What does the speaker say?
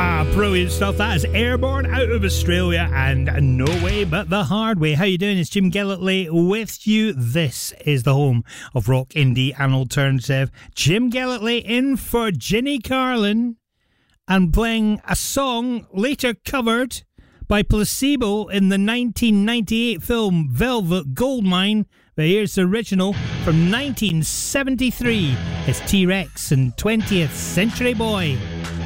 Brilliant stuff. That is Airborne out of Australia and No Way But the Hard Way. How you doing? It's Jim Gellertley with you. This is the home of rock, indie and alternative. Jim Gellertley in for Ginny Carlin and playing a song later covered by Placebo in the 1998 film Velvet Goldmine. But here's the original from 1973. It's T-Rex and 20th Century Boy.